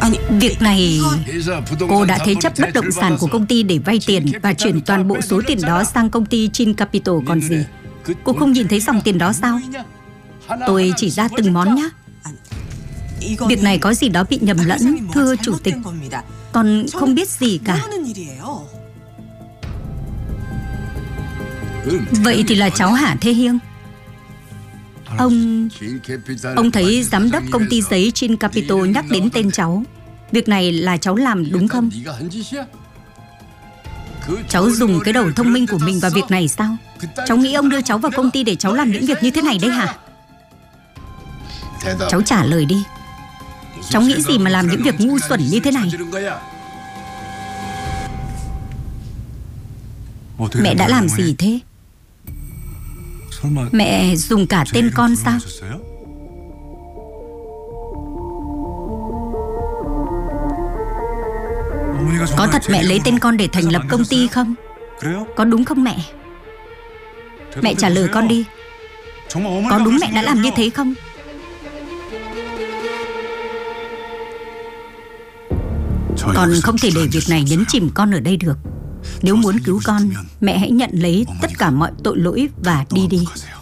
Việc này, cô đã thế chấp bất động sản của công ty để vay tiền và chuyển toàn bộ số tiền đó sang công ty Chin Capital còn gì. Cô không nhìn thấy dòng tiền đó sao? Tôi chỉ ra từng món nhé. Việc này có gì đó bị nhầm lẫn, thưa chủ tịch. Con không biết gì cả. Vậy thì là cháu hả Thế Hiêng? Ông thấy giám đốc công ty giấy Chin Capital nhắc đến tên cháu. Việc này là cháu làm đúng không? Cháu dùng cái đầu thông minh của mình vào việc này sao? Cháu nghĩ ông đưa cháu vào công ty để cháu làm những việc như thế này đấy hả? Cháu trả lời đi. Cháu nghĩ gì mà làm những việc ngu xuẩn như thế này? Mẹ đã làm gì thế? Mẹ dùng cả tên con sao? Có thật mẹ lấy tên con để thành lập công ty không? Có đúng không mẹ? Mẹ trả lời con đi. Có đúng mẹ đã làm như thế không? Con không thể để việc này nhấn chìm con ở đây được. Nếu muốn cứu con, mẹ hãy nhận lấy tất cả mọi tội lỗi và đi đi.